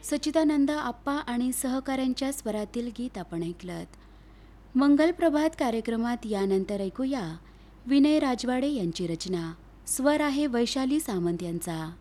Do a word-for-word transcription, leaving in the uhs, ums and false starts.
सच्चिदानंद आप्पा आणि सहकाऱ्यांच्या स्वरातील गीत आपण ऐकलत. मंगल प्रभात कार्यक्रमात यानंतर ऐकूया विनय राजवाडे यांची रचना. स्वर आहे वैशाली सामंत यांचा.